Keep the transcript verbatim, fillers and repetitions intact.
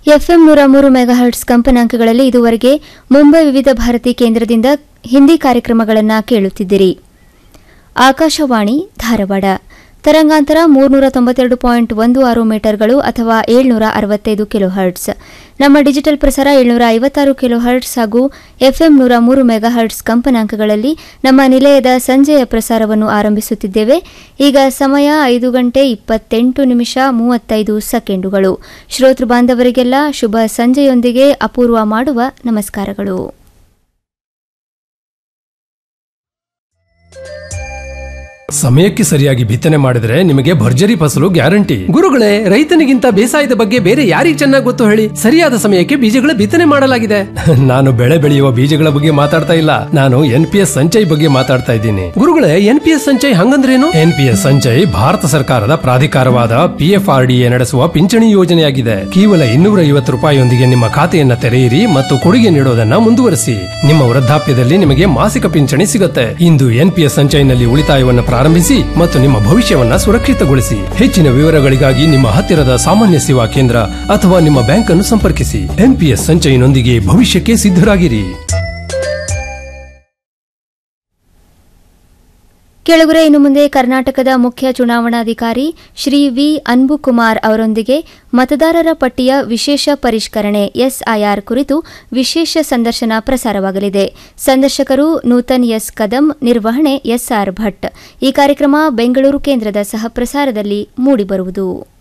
FM ನೂರ ಮೂರು megahertz ಕಂಪನಾಂಕಗಳಲ್ಲಿ ಇದುವರೆಗೆ ಮುಂಬೈ ವಿವಿಧ ಭಾರತಿ ಕೇಂದ್ರದಿಂದ ಹಿಂದಿ ಕಾರ್ಯಕ್ರಮಗಳನ್ನು ಕೇಳುತ್ತಿದ್ದಿರಿ. ಆಕಾಶವಾಣಿ ಧಾರವಾಡ ತರಂಗಾಂತರ ಮೂರ್ನೂರ ತೊಂಬತ್ತೆರಡು ಪಾಯಿಂಟ್ ಒಂದು ಆರು ಮೀಟರ್ಗಳು ಅಥವಾ ಏಳ್ನೂರ ಅರವತ್ತೈದು ಕಿಲೋ ಹರ್ಟ್ಸ್. ನಮ್ಮ ಡಿಜಿಟಲ್ ಪ್ರಸಾರ ಏಳ್ನೂರ ಐವತ್ತಾರು ಕಿಲೋ ಹರ್ಟ್ಸ್ ಹಾಗೂ ಎಫ್ಎಂ ನೂರ ಮೂರು ಮೆಗಾಹರ್ಟ್ಸ್ ಕಂಪನಾಂಕಗಳಲ್ಲಿ ನಮ್ಮ ನಿಲಯದ ಸಂಜೆಯ ಪ್ರಸಾರವನ್ನು ಆರಂಭಿಸುತ್ತಿದ್ದೇವೆ. ಈಗ ಸಮಯ ಐದು ಗಂಟೆ ಇಪ್ಪತ್ತೆಂಟು ನಿಮಿಷ ಮೂವತ್ತೈದು ಸೆಕೆಂಡುಗಳು. ಶ್ರೋತೃ ಬಾಂಧವರಿಗೆಲ್ಲ ಶುಭ ಸಂಜೆಯೊಂದಿಗೆ ಅಪೂರ್ವ ಮಾಡುವ ನಮಸ್ಕಾರಗಳು. ಸಮಯಕ್ಕೆ ಸರಿಯಾಗಿ ಬಿತ್ತನೆ ಮಾಡಿದ್ರೆ ನಿಮಗೆ ಭರ್ಜರಿ ಫಸಲು ಗ್ಯಾರಂಟಿ. ಗುರುಗಳೇ, ರೈತನಿಗಿಂತ ಬೇಸಾಯದ ಬಗ್ಗೆ ಬೇರೆ ಯಾರಿಗೆ ಚೆನ್ನಾಗಿ ಗೊತ್ತು ಹೇಳಿ? ಸರಿಯಾದ ಸಮಯಕ್ಕೆ ಬೀಜಗಳ ಬಿತ್ತನೆ ಮಾಡಲಾಗಿದೆ. ನಾನು ಬೆಳೆ ಬೆಳೆಯುವ ಬೀಜಗಳ ಬಗ್ಗೆ ಮಾತಾಡ್ತಾ ಇಲ್ಲ, ನಾನು ಎನ್ ಪಿ ಎಸ್ ಸಂಚಯ್ ಬಗ್ಗೆ ಮಾತಾಡ್ತಾ ಇದ್ದೀನಿ. ಗುರುಗಳೇ, N P S Sanchay ಹಂಗಂದ್ರೇನು? N P S Sanchay Bharat ಸರ್ಕಾರದ ಪ್ರಾಧಿಕಾರವಾದ P F R D A ನಡೆಸುವ ಪಿಂಚಣಿ ಯೋಜನೆಯಾಗಿದೆ. ಕೇವಲ ಇನ್ನೂರ ಐವತ್ತು ರೂಪಾಯಿಯೊಂದಿಗೆ ನಿಮ್ಮ ಖಾತೆಯನ್ನ ತೆರೆಯಿರಿ ಮತ್ತು ಕೊಡುಗೆ ನೀಡೋದನ್ನ ಮುಂದುವರಿಸಿ. ನಿಮ್ಮ ವೃದ್ಧಾಪ್ಯದಲ್ಲಿ ನಿಮಗೆ ಮಾಸಿಕ ಪಿಂಚಣಿ ಸಿಗುತ್ತೆ. ಇಂದು ಎನ್ ಪಿ ಎಸ್ ಸಂಚಯ್ನಲ್ಲಿ ಉಳಿತಾಯವನ್ನು ಪ್ರಾರಂಭಿಸಿ ಮತ್ತು ನಿಮ್ಮ ಭವಿಷ್ಯವನ್ನ ಸುರಕ್ಷಿತಗೊಳಿಸಿ. ಹೆಚ್ಚಿನ ವಿವರಗಳಿಗಾಗಿ ನಿಮ್ಮ ಹತ್ತಿರದ ಸಾಮಾನ್ಯ ಸೇವಾ ಕೇಂದ್ರ ಅಥವಾ ನಿಮ್ಮ ಬ್ಯಾಂಕ್ ಅನ್ನು ಸಂಪರ್ಕಿಸಿ. ಎನ್ ಪಿ ಎಸ್ ಸಂಚಯನೊಂದಿಗೆ ಭವಿಷ್ಯಕ್ಕೆ ಸಿದ್ಧರಾಗಿರಿ. ಕೆಳಗುರೆ ಇನ್ನು ಮುಂದೆ ಕರ್ನಾಟಕದ ಮುಖ್ಯ ಚುನಾವಣಾಧಿಕಾರಿ ಶ್ರೀ ವಿ ಅನ್ಬುಕುಮಾರ್ ಅವರೊಂದಿಗೆ ಮತದಾರರ ಪಟ್ಟಿಯ ವಿಶೇಷ ಪರಿಷ್ಕರಣೆ ಎಸ್ಐಆರ್ ಕುರಿತು ವಿಶೇಷ ಸಂದರ್ಶನ ಪ್ರಸಾರವಾಗಲಿದೆ. ಸಂದರ್ಶಕರು ನೂತನ್ ಎಸ್ ಕದಂ, ನಿರ್ವಹಣೆ ಎಸ್ಆರ್ ಭಟ್. ಈ ಕಾರ್ಯಕ್ರಮ ಬೆಂಗಳೂರು ಕೇಂದ್ರದ ಸಹ ಪ್ರಸಾರದಲ್ಲಿ ಮೂಡಿಬರುವುದು.